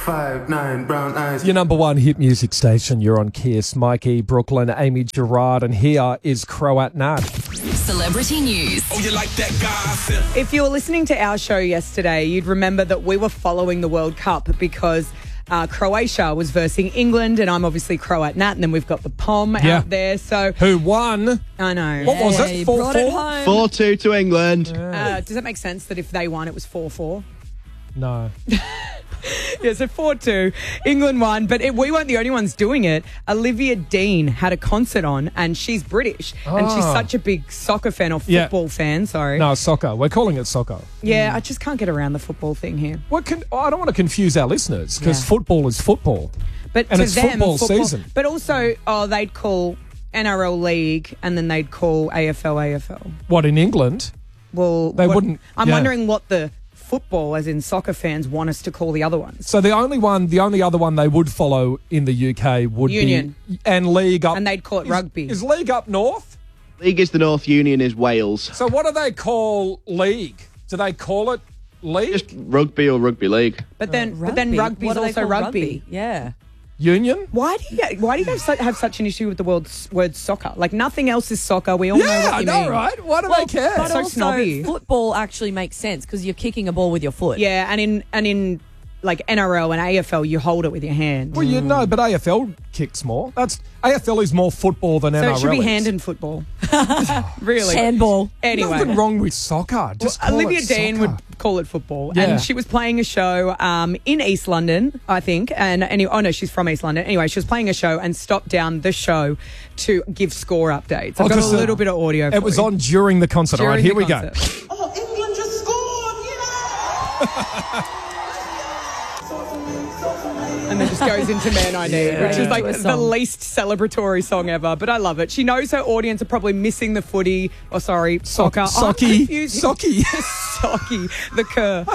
5'9", brown eyes. Your number one hit music station. You're on Kiss. Mikey, Brooklyn, Amy Gerard, and here is Croat Nat. Celebrity news. Oh, you like that gossip? If you were listening to our show yesterday, you'd remember that we were following the World Cup because Croatia was versing England, and I'm obviously Croat Nat, and then we've got the Pom out there. So Who won? I know. What was it? 4-4? 4-2 to England. Does that make sense that if they won, it was 4-4? No. Yeah, so 4-2. England won, but we weren't the only ones doing it. Olivia Dean had a concert on, and she's British, and she's such a big soccer fan or football fan, sorry. No, soccer. We're calling it soccer. Yeah, I just can't get around the football thing here. I don't want to confuse our listeners because football is football. But and to it's them, football season. But also, they'd call NRL League, and then they'd call AFL. What, in England? Well, They wouldn't. I'm wondering what the football, as in soccer fans, want us to call the other ones. So the only other one they would follow in the UK would Union. be and League up, And they'd call it rugby. Is League up north? League is the North, Union is Wales. So what do they call League? Do they call it League? Just rugby or rugby league. But then rugby's What do they also call rugby. Yeah. Union? Why do you guys have such an issue with the word soccer? Like, nothing else is soccer. We all know what I you know, mean. right? Why do they care? But So also, snobby. football actually makes sense because you're kicking a ball with your foot. Yeah, and in like NRL and AFL, you hold it with your hand. Well, you know, but AFL kicks more. AFL is more football than So NRL it should be is. hand in football. Really? Handball. Anyway. Nothing wrong with soccer. Just call Olivia it Dean soccer. would call it football. Yeah. And she was playing a show in East London, I think. She's from East London. Anyway, she was playing a show and stopped down the show to give score updates. I've got a little bit of audio for It was you. on during the concert. All right, During here we the go. concert. Oh, England just scored, yeah! And then just goes into Man I Need, which is like Into a the song. least celebratory song ever. But I love it. She knows her audience are probably missing the footy. Oh, sorry, soccer. I'm Socky. confusing- Socky. Socky, the cur.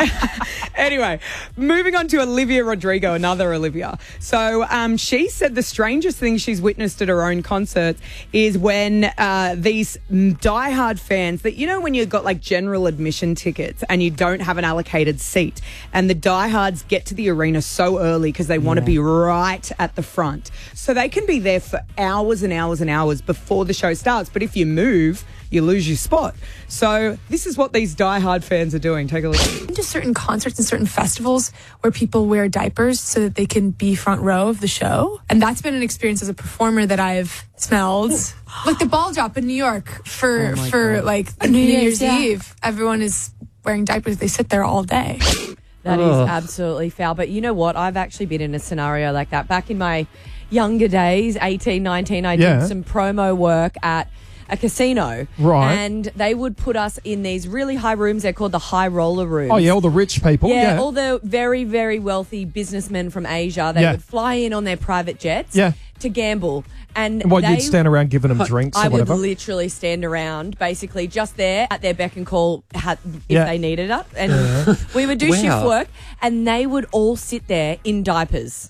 Anyway, moving on to Olivia Rodrigo, another Olivia. So she said the strangest thing she's witnessed at her own concerts is when these diehard fans that, you know, when you've got like general admission tickets and you don't have an allocated seat, and the diehards get to the arena so early because they want to be right at the front. So they can be there for hours and hours and hours before the show starts. But if you move, you lose your spot. So this is what these diehard fans are doing. Take a look. To certain concerts and certain festivals where people wear diapers so that they can be front row of the show. And that's been an experience as a performer that I've smelled. Like the ball drop in New York for like New Year's Eve. Everyone is wearing diapers. They sit there all day. That is absolutely foul. But you know what? I've actually been in a scenario like that. Back in my younger days, 18, 19, I did some promo work at a casino. Right. And they would put us in these really high rooms. They're called the high roller rooms. Oh, yeah, all the rich people. Yeah, all the very, very wealthy businessmen from Asia. They would fly in on their private jets to gamble. And you'd stand around giving them drinks or I whatever? would literally stand around, basically just there at their beck and call if they needed it. And we would do shift work, and they would all sit there in diapers.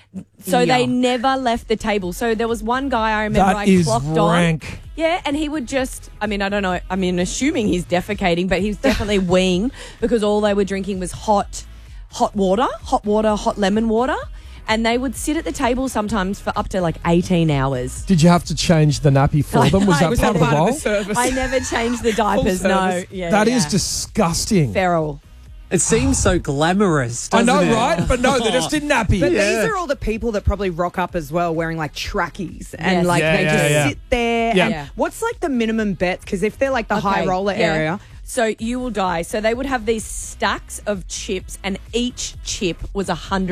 So they never left the table. So there was one guy I remember I clocked rank. on. Yeah, and he would just, I mean, I don't know, I mean, assuming he's defecating, but he was definitely weeing because all they were drinking was hot water, hot lemon water. And they would sit at the table sometimes for up to like 18 hours. Did you have to change the nappy for them? Was that part of the role? service? I never changed the diapers, no. service. Yeah, That is disgusting. feral. It seems so glamorous, I doesn't know, it? right? But no, they just did nappy. But these are all the people that probably rock up as well wearing like trackies and Yes. like Yeah, they yeah, just yeah. sit there. Yeah. And Yeah. what's like the minimum bet? Because if they're like the high Okay, roller yeah. area. So you will die. So they would have these stacks of chips, and each chip was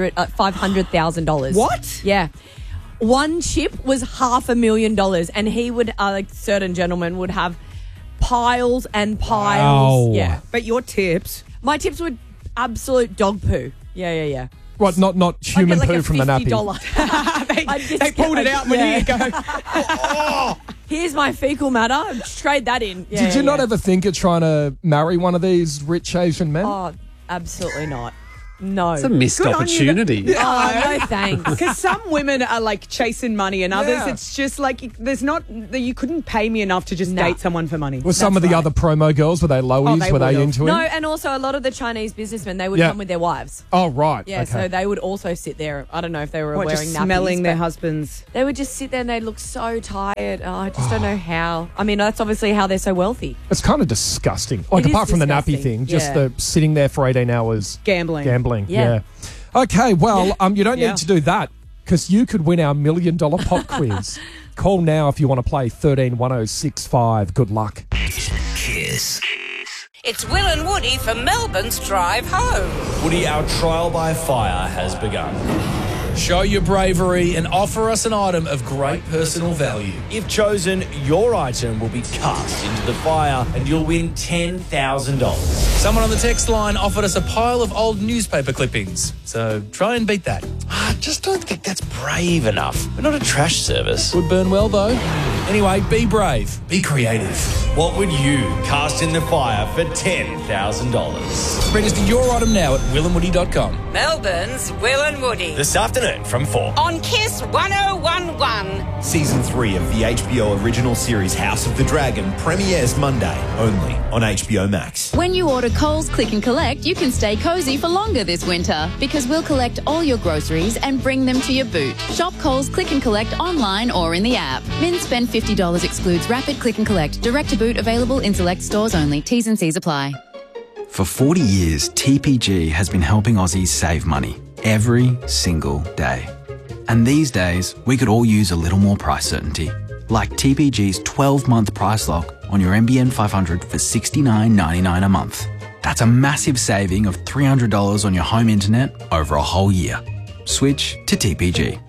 $500,000. What? Yeah. One chip was $500,000, and he would, like certain gentlemen would have piles and piles. Wow. Yeah. But your tips. My tips were absolute dog poo. Yeah. What, not I'd human get like poo a from the nappy? $50. They pulled it out and here you go. Here's my fecal matter. Trade that in. Yeah, Did you yeah, not yeah. ever think of trying to marry one of these rich Asian men? Oh, absolutely not. No. It's a missed Good on you. opportunity. Oh, no thanks. Because some women are like chasing money, and others Yeah. it's just like you couldn't pay me enough to just Nah. date someone for money. Were some of the other promo girls, were they lowies? they were they would've. into No, it? and also a lot of the Chinese businessmen, they would Yeah. come with their wives. Oh, right. Yeah, okay. so they would also sit there. I don't know if they were What, wearing just nappies, smelling their but husbands. They would just sit there and they'd look so tired. Oh, I just don't know how. I mean, that's obviously how they're so wealthy. It's kind of disgusting. Like, It is apart from the nappy disgusting, thing, just yeah. the sitting there for 18 hours. Gambling. Yeah. Okay, well, you don't Yeah. need to do that because you could win our $1 million pop quiz. Call now if you want to play 13 1065. Good luck. Kiss. It's Will and Woody for Melbourne's drive home. Woody, our trial by fire has begun. Show your bravery and offer us an item of great personal value. If chosen, your item will be cast into the fire and you'll win $10,000. Someone on the text line offered us a pile of old newspaper clippings, so try and beat that. I just don't think that's brave enough. We're not a trash service. Would burn well, though. Anyway, be brave. Be creative. What would you cast in the fire for $10,000? Register your item now at willandwoody.com. Melbourne's Will and Woody. This afternoon from 4. On Kiss 1011. Season 3 of the HBO original series House of the Dragon premieres Monday, only on HBO Max. When you order Coles Click and Collect, you can stay cozy for longer this winter because we'll collect all your groceries and bring them to your boot. Shop Coles Click and Collect online or in the app. Min spend $50 excludes Rapid Click and Collect. Direct to boot available in select stores only. T's and C's apply. For 40 years, TPG has been helping Aussies save money every single day. And these days, we could all use a little more price certainty. Like TPG's 12-month price lock on your NBN 500 for $69.99 a month. That's a massive saving of $300 on your home internet over a whole year. Switch to TPG.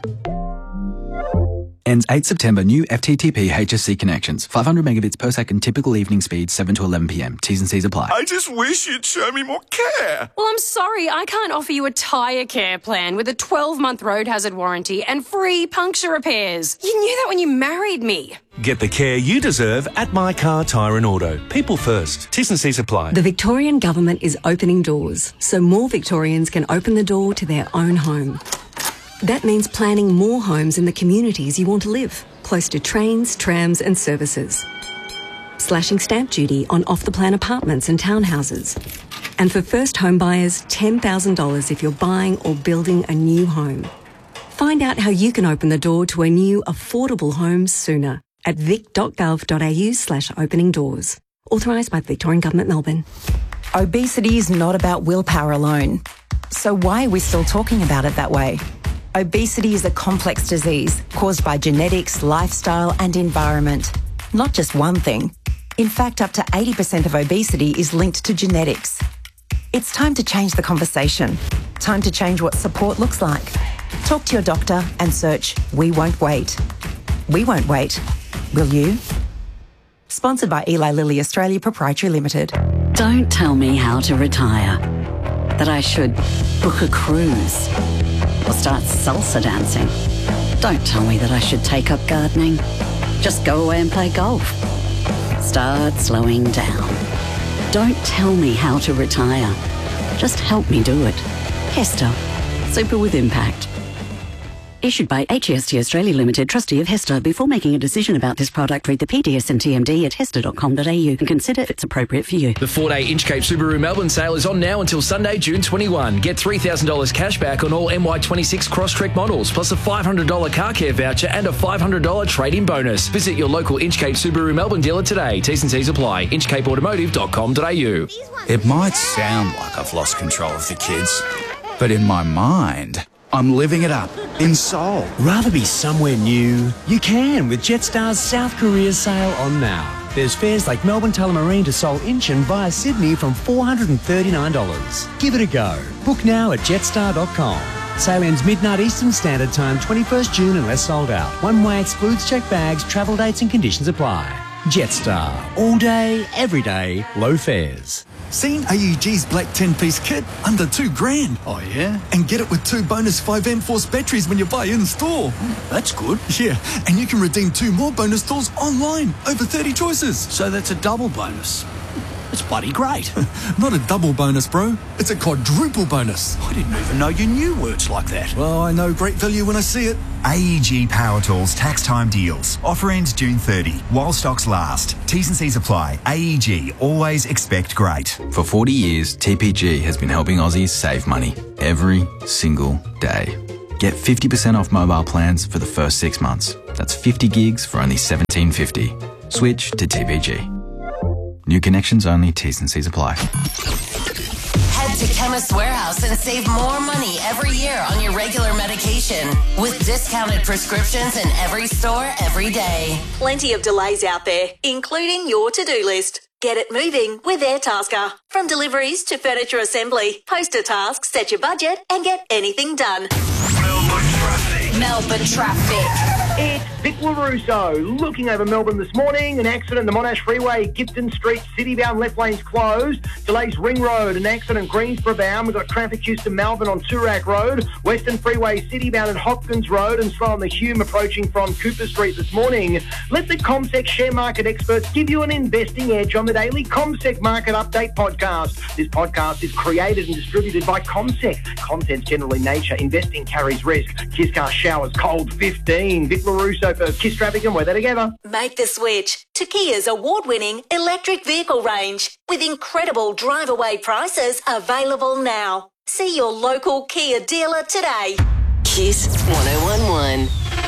Ends 8 September. New FTTP HSC connections. 500 megabits per second. Typical evening speed 7 to 11 p.m. T's and C's apply. I just wish you'd show me more care. Well, I'm sorry, I can't offer you a tyre care plan with a 12-month road hazard warranty and free puncture repairs. You knew that when you married me. Get the care you deserve at My Car Tyre and Auto. People first. T's and C's apply. The Victorian Government is opening doors so more Victorians can open the door to their own home. That means planning more homes in the communities you want to live, close to trains, trams and services. Slashing stamp duty on off-the-plan apartments and townhouses. And for first home buyers, $10,000 if you're buying or building a new home. Find out how you can open the door to a new affordable home sooner at vic.gov.au/opening doors. Authorised by the Victorian Government, Melbourne. Obesity is not about willpower alone. So why are we still talking about it that way? Obesity is a complex disease caused by genetics, lifestyle and environment. Not just one thing. In fact, up to 80% of obesity is linked to genetics. It's time to change the conversation. Time to change what support looks like. Talk to your doctor and search We Won't Wait. We won't wait. Will you? Sponsored by Eli Lilly Australia Proprietary Limited. Don't tell me how to retire. That I should book a cruise or start salsa dancing. Don't tell me that I should take up gardening. Just go away and play golf. Start slowing down. Don't tell me how to retire. Just help me do it. Hester. Super with impact. Issued by HEST Australia Limited, trustee of Hester. Before making a decision about this product, read the PDS and TMD at hester.com.au and consider if it's appropriate for you. The 4-day Inchcape Subaru Melbourne sale is on now until Sunday, June 21. Get $3,000 cash back on all MY26 Crosstrek models, plus a $500 car care voucher and a $500 trade-in bonus. Visit your local Inchcape Subaru Melbourne dealer today. T's and C's apply. inchcapeautomotive.com.au. It might sound like I've lost control of the kids, but in my mind, I'm living it up in Seoul. Rather be somewhere new? You can with Jetstar's South Korea sale on now. There's fares like Melbourne Tullamarine to Seoul Incheon via Sydney from $439. Give it a go. Book now at jetstar.com. Sale ends midnight Eastern Standard Time, 21st June unless sold out. One way excludes checked bags, travel dates and conditions apply. Jetstar. All day, every day, low fares. Seen AEG's black 10-piece kit? Under $2,000. Oh, yeah? And get it with 2 bonus 5 Force batteries when you buy in-store. That's good. Yeah, and you can redeem 2 more bonus tools online. Over 30 choices. So that's a double bonus. It That's bloody great. Not a double bonus, bro. It's a quadruple bonus. I didn't even know you knew words like that. Well, I know great value when I see it. AEG Power Tools tax time deals. Offer ends June 30 while stocks last. T's and C's apply. AEG, always expect great. For 40 years, TPG has been helping Aussies save money every single day. Get 50% off mobile plans for the first 6 months. That's 50 gigs for only $17.50. Switch to TPG. New connections only. T's and C's apply. Head to Chemist Warehouse and save more money every year on your regular medication with discounted prescriptions in every store every day. Plenty of delays out there, including your to-do list. Get it moving with Airtasker. From deliveries to furniture assembly, post a task, set your budget and get anything done. Melbourne traffic. It's Vic LaRusso looking over Melbourne this morning. An accident, the Monash Freeway, Gibson Street, city-bound left lanes closed. Delays Ring Road, an accident, Greensboro bound. We've got traffic Houston Melbourne on Toorak Road. Western Freeway, city-bound at Hopkins Road and slow on the Hume approaching from Cooper Street this morning. Let the CommSec share market experts give you an investing edge on the daily CommSec Market Update podcast. This podcast is created and distributed by CommSec. Content's general in nature. Investing carries risk. Kiss Car Showers Cold 15. Vic LaRusso for Kiss Traffic, and we're there together. Make the switch to Kia's award-winning electric vehicle range with incredible drive-away prices available now. See your local Kia dealer today. Kiss 1011.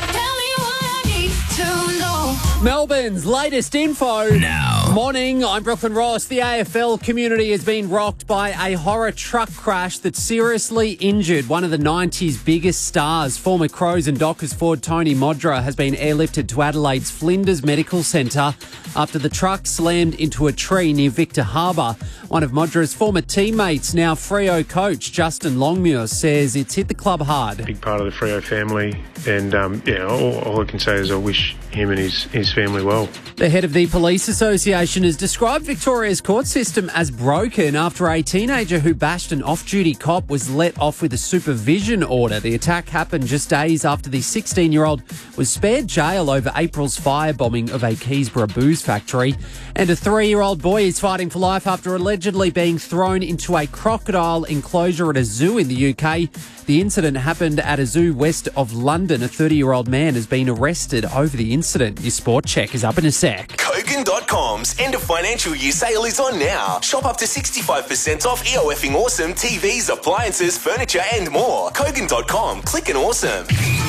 Melbourne's latest info. Now. Morning, I'm Brooklyn Ross. The AFL community has been rocked by a horror truck crash that seriously injured one of the 90s biggest stars. Former Crows and Dockers forward Tony Modra has been airlifted to Adelaide's Flinders Medical Centre after the truck slammed into a tree near Victor Harbour. One of Modra's former teammates, now Freo coach Justin Longmuir, says it's hit the club hard. Big part of the Freo family, and all I can say is I wish him and his family well. The head of the Police Association has described Victoria's court system as broken after a teenager who bashed an off-duty cop was let off with a supervision order. The attack happened just days after the 16-year-old was spared jail over April's firebombing of a Keysborough booze factory. And a 3-year-old boy is fighting for life after allegedly being thrown into a crocodile enclosure at a zoo in the UK. The incident happened at a zoo west of London. A 30-year-old man has been arrested over the incident. Your sport check is up in a sec. Kogan.com's end of financial year sale is on now. Shop up to 65% off EOFing awesome TVs, appliances, furniture and more. Kogan.com. Click and awesome.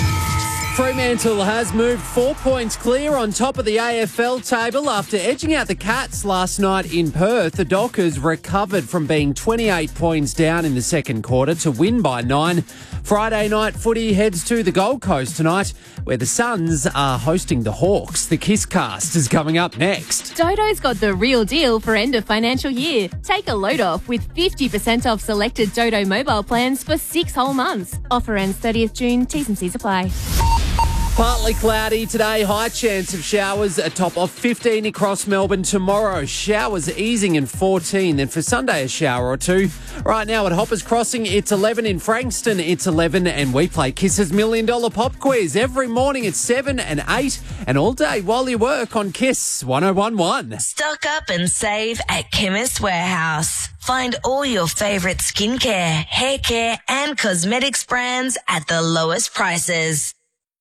Fremantle has moved 4 points clear on top of the AFL table after edging out the Cats last night in Perth. The Dockers recovered from being 28 points down in the second quarter to win by 9. Friday night footy heads to the Gold Coast tonight, where the Suns are hosting the Hawks. The Kisscast is coming up next. Dodo's got the real deal for end of financial year. Take a load off with 50% off selected Dodo mobile plans for 6 whole months. Offer ends 30th June. T's and C's apply. Partly cloudy today, high chance of showers, a top of 15 across Melbourne tomorrow. Showers easing in 14, then for Sunday a shower or two. Right now at Hoppers Crossing, it's 11. In Frankston, it's 11. And we play Kiss's $1 Million Pop Quiz every morning at 7 and 8 and all day while you work on Kiss 1011. Stock up and save at Chemist Warehouse. Find all your favourite skincare, hair care and cosmetics brands at the lowest prices.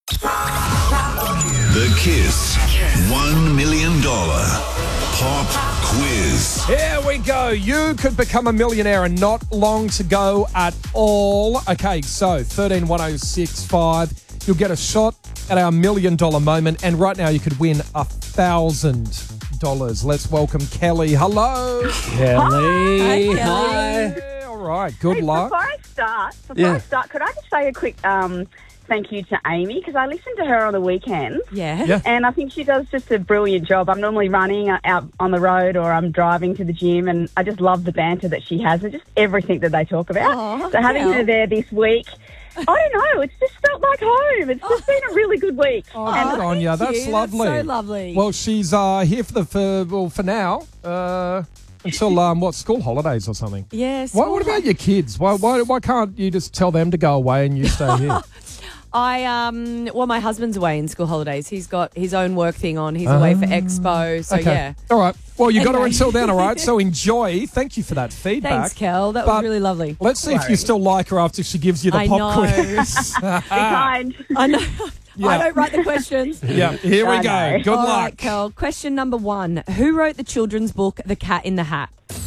The Kiss $1 million Pop Quiz. Here we go. You could become a millionaire and not long to go at all. Okay, so 131065. You'll get a shot at our $1 million moment, and right now you could win $1,000. Let's welcome Kelly. Hello. Kelly. Hi. Hi. All right. Good luck. Before I start, could I just say a quick thank you to Amy, because I listen to her on the weekends. Yeah. And I think she does just a brilliant job. I'm normally running out on the road or I'm driving to the gym, and I just love the banter that she has and just everything that they talk about. Aww, so having her there this week, I don't know, it's just felt like home. It's just been a really good week. Good on you. That's lovely. That's so lovely. Well, she's here for now. Until school holidays or something. Yes. What about your kids? Why can't you just tell them to go away and you stay here? Well, my husband's away in school holidays. He's got his own work thing on. He's away for Expo. So, yeah. All right. Well, you got her until then, all right? So enjoy. Thank you for that feedback. Thanks, Kel. That was really lovely. Let's see if you still like her after she gives you the pop quiz. Be kind. I know. Yeah. I don't write the questions. Yeah, here we go. Good All luck. right, Kel. Question number 1. Who wrote the children's book, The Cat in the Hat?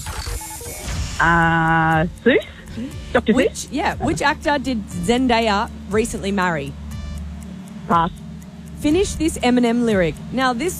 Seuss? Dr. Seuss? Yeah. Which actor did Zendaya recently marry? Pass. Finish this Eminem lyric. Now, this